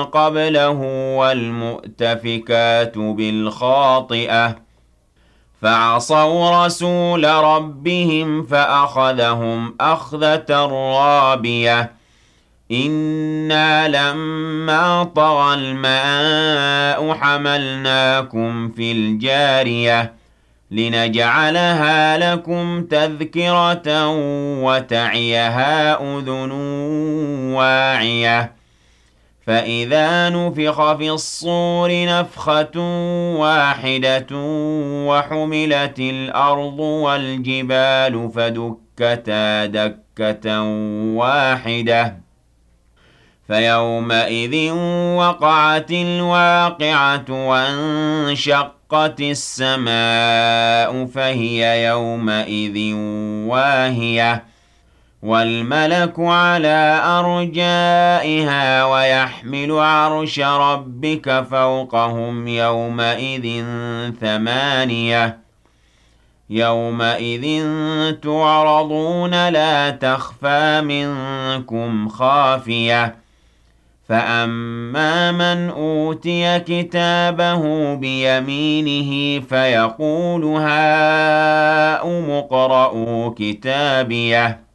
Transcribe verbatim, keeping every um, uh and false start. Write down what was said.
قبله والمؤتفكات بالخاطئة فعصوا رسول ربهم فأخذهم أخذة رابية إنا لما طغى الماء حملناكم في الجارية لنجعلها لكم تذكرة وتعيها أذن واعية فإذا نفخ في الصور نفخة واحدة وحملت الأرض والجبال فدكتا دكة واحدة فيومئذ وقعت الواقعة وانشقت السماء فهي يومئذ واهية والملك على أرجائها ويحمل عرش ربك فوقهم يومئذ ثمانية يومئذ تعرضون لا تخفى منكم خافية فأما من أوتي كتابه بيمينه فيقول هاؤم اقرءوا كتابيه